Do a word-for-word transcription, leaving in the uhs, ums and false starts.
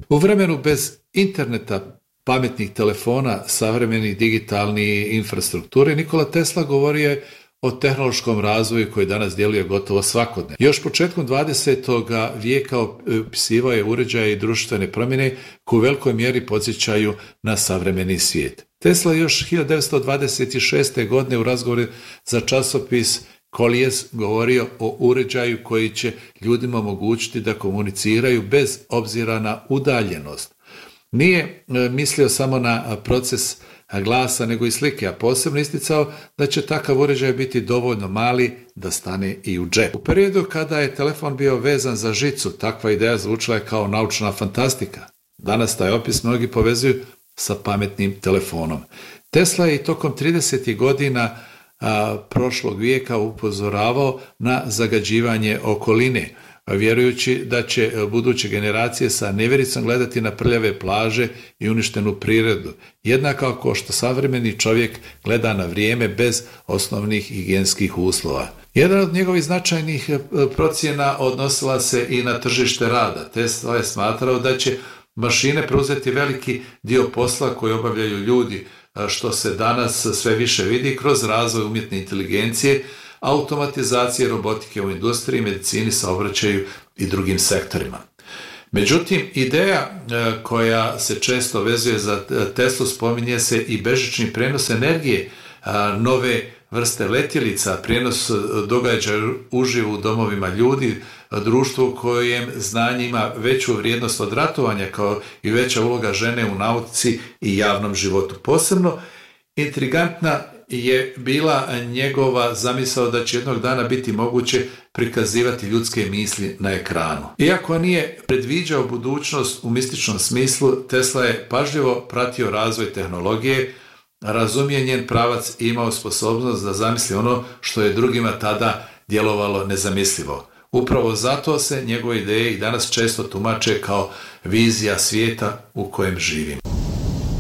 U vremenu bez interneta, pametnih telefona, savremenih digitalnih infrastrukture, Nikola Tesla govorio je o tehnološkom razvoju koji danas djeluje gotovo svakodnevno. Još početkom dvadesetog vijeka opisivao je uređaje i društvene promjene koje u velikoj mjeri podsjećaju na savremeni svijet. Tesla još hiljadu devetsto dvadeset šeste. godine u razgovoru za časopis Colliers govorio o uređaju koji će ljudima omogućiti da komuniciraju bez obzira na udaljenost. Nije mislio samo na proces glasa nego i slike, a posebno isticao da će takav uređaj biti dovoljno mali da stane i u džep. U periodu kada je telefon bio vezan za žicu, takva ideja zvučala je kao naučna fantastika. Danas taj opis mnogi povezuju sa pametnim telefonom. Tesla je i tokom tridesetih godina a, prošlog vijeka upozoravao na zagađivanje okoline, vjerujući da će buduće generacije sa nevjericom gledati na prljave plaže i uništenu prirodu, jednako kao što savremeni čovjek gleda na vrijeme bez osnovnih higijenskih uslova. Jedan od njegovih značajnih procjena odnosila se i na tržište rada. Tesla je smatrao da će mašine preuzeti veliki dio posla koji obavljaju ljudi, što se danas sve više vidi kroz razvoj umjetne inteligencije, automatizacije, robotike u industriji, medicini, saobraćaju i drugim sektorima. Međutim, ideja koja se često vezuje za Teslu spominje se i bežični prenos energije, nove vrste letjelica, prijenos događaja uživo u domovima ljudi, društvo u kojem znanje ima veću vrijednost od ratovanja, kao i veća uloga žene u nauci i javnom životu. Posebno intrigantna je bila njegova zamisao da će jednog dana biti moguće prikazivati ljudske misli na ekranu. Iako nije predviđao budućnost u mističnom smislu, Tesla je pažljivo pratio razvoj tehnologije, razumije njen pravac i imao sposobnost da zamisli ono što je drugima tada djelovalo nezamislivo. Upravo zato se njegove ideje i danas često tumače kao vizija svijeta u kojem živimo.